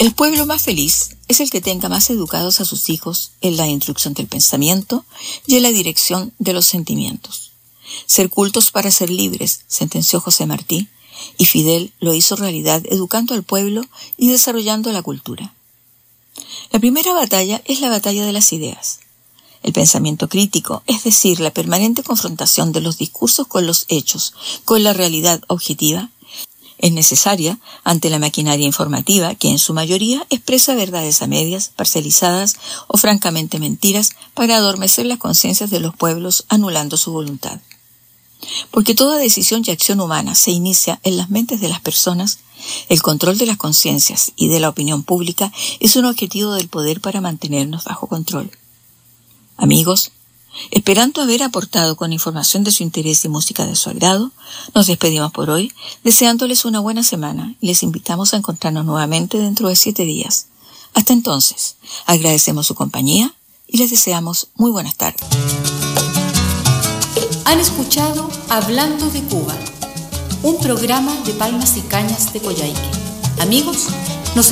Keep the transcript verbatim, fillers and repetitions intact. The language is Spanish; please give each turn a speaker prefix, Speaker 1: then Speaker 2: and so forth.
Speaker 1: El pueblo más feliz es el que tenga más educados a sus hijos en la instrucción del pensamiento y en la dirección de los sentimientos. Ser cultos para ser libres, sentenció José Martí, y Fidel lo hizo realidad educando al pueblo y desarrollando la cultura. La primera batalla es la batalla de las ideas. El pensamiento crítico, es decir, la permanente confrontación de los discursos con los hechos, con la realidad objetiva, es necesaria ante la maquinaria informativa que en su mayoría expresa verdades a medias, parcializadas o francamente mentiras para adormecer las conciencias de los pueblos anulando su voluntad. Porque toda decisión y acción humana se inicia en las mentes de las personas, el control de las conciencias y de la opinión pública es un objetivo del poder para mantenernos bajo control. Amigos, esperando haber aportado con información de su interés y música de su agrado, nos despedimos por hoy, deseándoles una buena semana y les invitamos a encontrarnos nuevamente dentro de siete días. Hasta entonces, agradecemos su compañía y les deseamos muy buenas tardes.
Speaker 2: Han escuchado Hablando de Cuba, un programa de Palmas y Cañas de Coyhaique. Amigos,